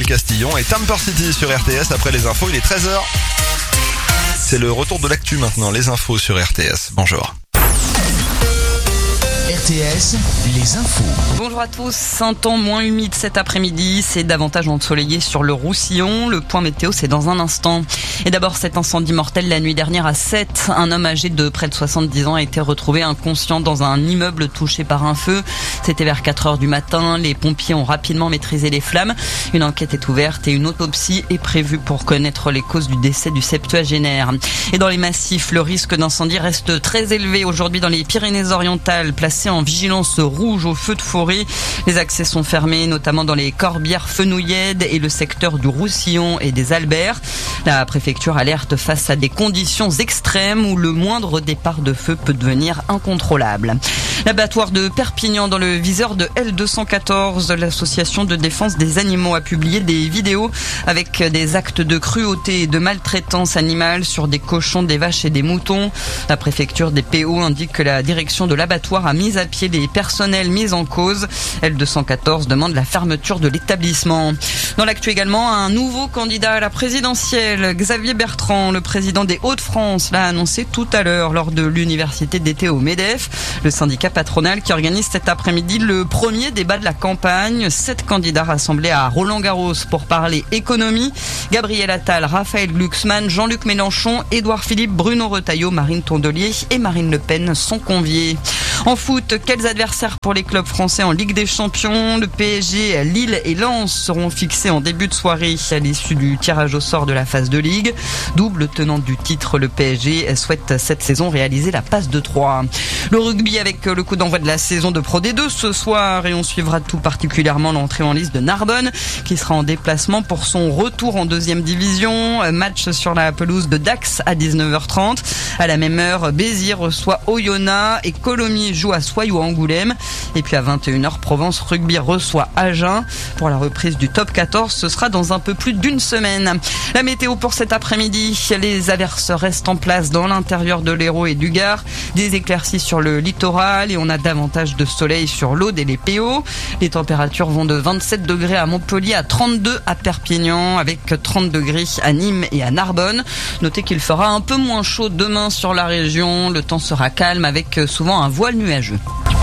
Michel Castillon et Tamper City sur RTS après les infos, il est 13h. C'est le retour de l'actu maintenant, les infos sur RTS. Bonjour. RTS, les infos. Bonjour à tous, un temps moins humide cet après-midi, c'est davantage ensoleillé sur le Roussillon. Le point météo, c'est dans un instant. Et d'abord, cet incendie mortel la nuit dernière à Sète. Un homme âgé de près de 70 ans a été retrouvé inconscient dans un immeuble touché par un feu. C'était vers 4h du matin. Les pompiers ont rapidement maîtrisé les flammes. Une enquête est ouverte et une autopsie est prévue pour connaître les causes du décès du septuagénaire. Et dans les massifs, le risque d'incendie reste très élevé aujourd'hui dans les Pyrénées-Orientales, placées en vigilance rouge au feu de forêt. Les accès sont fermés, notamment dans les Corbières, Fenouillèdes et le secteur du Roussillon et des Alberts. La préfecture alerte face à des conditions extrêmes où le moindre départ de feu peut devenir incontrôlable. L'abattoir de Perpignan dans le viseur de L214, l'association de défense des animaux a publié des vidéos avec des actes de cruauté et de maltraitance animale sur des cochons, des vaches et des moutons. La préfecture des PO indique que la direction de l'abattoir a mis à pied les personnels mis en cause. L214 demande la fermeture de l'établissement. Dans l'actu également, un nouveau candidat à la présidentielle, Xavier Bertrand, le président des Hauts-de-France, l'a annoncé tout à l'heure lors de l'université d'été au MEDEF, le syndicat patronal qui organise cet après-midi le premier débat de la campagne. 7 candidats rassemblés à Roland-Garros pour parler économie. Gabriel Attal, Raphaël Glucksmann, Jean-Luc Mélenchon, Édouard Philippe, Bruno Retailleau, Marine Tondelier et Marine Le Pen sont conviés. En foot, quels adversaires pour les clubs français en Ligue des Champions? Le PSG, Lille et Lens seront fixés en début de soirée à l'issue du tirage au sort de la phase de Ligue. Double tenant du titre, le PSG souhaite cette saison réaliser la passe de 3. Le rugby avec le coup d'envoi de la saison de Pro D2 ce soir et on suivra tout particulièrement l'entrée en liste de Narbonne qui sera en déplacement pour son retour en 2e division. Match sur la pelouse de Dax à 19h30. À la même heure, Béziers reçoit Oyonnax et Colomiers joue à Soyaux Angoulême. Et puis à 21h, Provence Rugby reçoit Agen. Pour la reprise du top 14, ce sera dans un peu plus d'une semaine. La météo pour cet après-midi, les averses restent en place dans l'intérieur de l'Hérault et du Gard. Des éclaircies sur le littoral et on a davantage de soleil sur l'Aude et les PO. Les températures vont de 27 degrés à Montpellier à 32 à Perpignan avec 30 degrés à Nîmes et à Narbonne. Notez qu'il fera un peu moins chaud demain sur la région. Le temps sera calme avec souvent un voile nuageux.